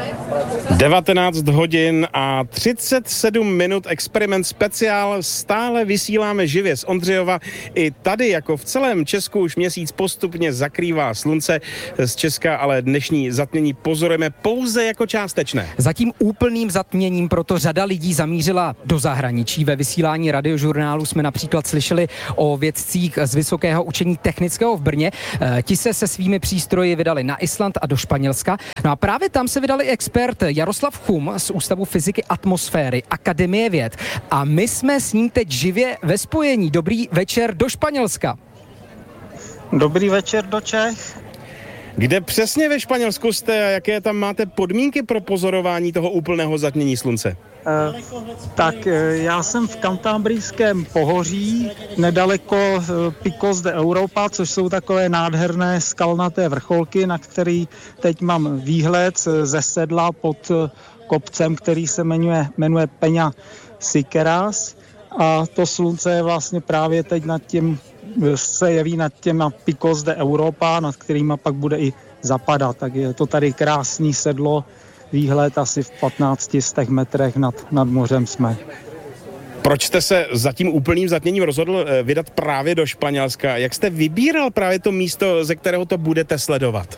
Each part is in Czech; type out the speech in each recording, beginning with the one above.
19 hodin a 37 minut, experiment speciál, stále vysíláme živě z Ondřejova. I tady, jako v celém Česku, už měsíc postupně zakrývá slunce. Z Česka ale dnešní zatmění pozorujeme pouze jako částečné. Zatím úplným zatměním proto řada lidí zamířila do zahraničí. Ve vysílání radiožurnálu jsme například slyšeli o vědcích z Vysokého učení technického v Brně. Ti se svými přístroji vydali na Island a do Španělska. No a právě tam se vydali expert Jaroslav Chum z Ústavu fyziky atmosféry Akademie věd. A my jsme s ním teď živě ve spojení. Dobrý večer do Španělska. Dobrý večer do Čech. Kde přesně ve Španělsku jste a jaké tam máte podmínky pro pozorování toho úplného zatmění slunce? Já jsem v Kantábrijském pohoří, nedaleko Picos de Europa, což jsou takové nádherné skalnaté vrcholky, na který teď mám výhled ze sedla pod kopcem, který se jmenuje Peña Siqueras. A to slunce je vlastně právě teď se jeví nad těma Picos de Europa, nad kterýma pak bude i zapadat. Tak je to tady krásný sedlo, výhled asi v 1500 metrech nad mořem jsme. Proč jste se za tím úplným zatměním rozhodl vydat právě do Španělska? Jak jste vybíral právě to místo, ze kterého to budete sledovat?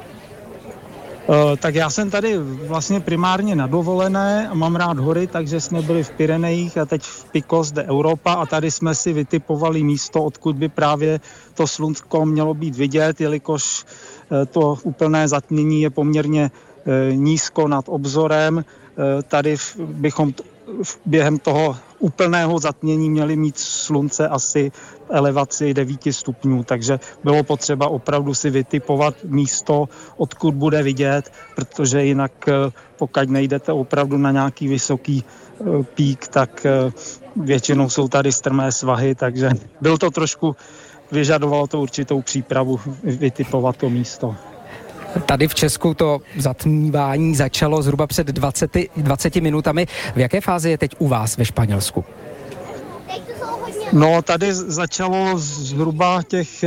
Tak já jsem tady vlastně primárně na dovolené a mám rád hory, takže jsme byli v Pyrenejích a teď v Picos de Europa a tady jsme si vytipovali místo, odkud by právě to slunsko mělo být vidět, jelikož to úplné zatmění je poměrně nízko nad obzorem. Tady bychom během toho úplného zatmění měli mít slunce asi elevaci 9 stupňů, takže bylo potřeba opravdu si vytipovat místo, odkud bude vidět, protože jinak pokud nejdete opravdu na nějaký vysoký pík, tak většinou jsou tady strmé svahy, takže byl to trošku, vyžadovalo to určitou přípravu vytipovat to místo. Tady v Česku to zatmívání začalo zhruba před 20 minutami. V jaké fázi je teď u vás ve Španělsku? No, tady začalo zhruba těch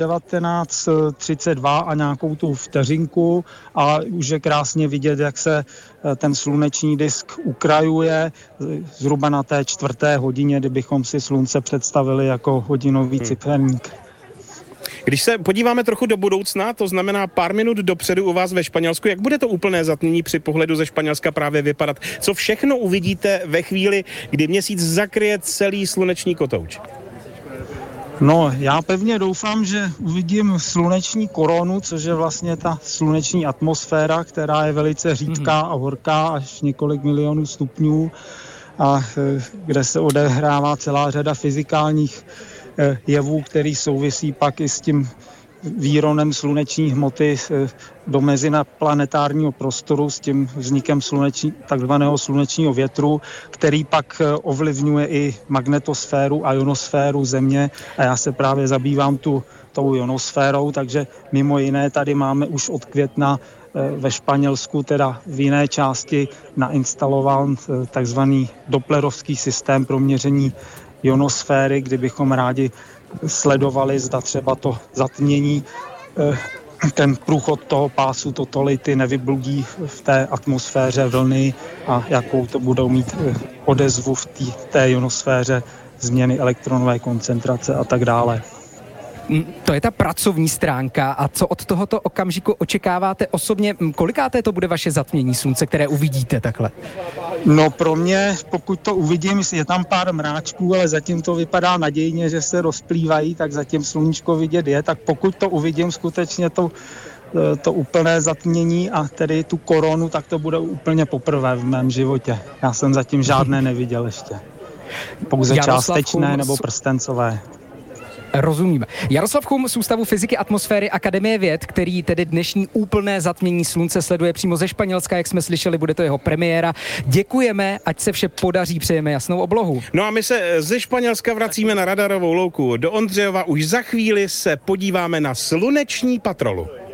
19:32 a nějakou tu vteřinku a už je krásně vidět, jak se ten sluneční disk ukrajuje zhruba na té 4. hodině, kdybychom si slunce představili jako hodinový ciferník. Když se podíváme trochu do budoucna, to znamená pár minut dopředu u vás ve Španělsku, jak bude to úplné zatmění při pohledu ze Španělska právě vypadat? Co všechno uvidíte ve chvíli, kdy měsíc zakryje celý sluneční kotouč? No, já pevně doufám, že uvidím sluneční koronu, což je vlastně ta sluneční atmosféra, která je velice řídká a horká, až několik milionů stupňů, a kde se odehrává celá řada fyzikálních jevů, který souvisí pak i s tím výronem sluneční hmoty do meziplanetárního prostoru, s tím vznikem takzvaného slunečního větru, který pak ovlivňuje i magnetosféru a ionosféru Země. A já se právě zabývám tou ionosférou, takže mimo jiné tady máme už od května ve Španělsku, teda v jiné části, nainstalován takzvaný doplerovský systém pro měření ionosféry, kdybychom rádi sledovali, zda třeba to zatmění, ten průchod toho pásu totality nevybludí v té atmosféře vlny a jakou to budou mít odezvu v té ionosféře, změny elektronové koncentrace a tak dále. To je ta pracovní stránka. A co od tohoto okamžiku očekáváte osobně? Kolikáté to bude vaše zatmění slunce, které uvidíte takhle? No pro mě, pokud to uvidím, je tam pár mráčků, ale zatím to vypadá nadějně, že se rozplývají, tak zatím sluníčko vidět je. Tak pokud to uvidím skutečně to úplné zatmění a tedy tu koronu, tak to bude úplně poprvé v mém životě. Já jsem zatím žádné neviděl ještě. Pouze částečné nebo prstencové. Rozumím. Jaroslav Chum z Ústavu fyziky atmosféry Akademie věd, který tedy dnešní úplné zatmění slunce sleduje přímo ze Španělska, jak jsme slyšeli, bude to jeho premiéra. Děkujeme, ať se vše podaří, přejeme jasnou oblohu. No a my se ze Španělska vracíme na radarovou louku do Ondřejova. Už za chvíli se podíváme na sluneční patrolu.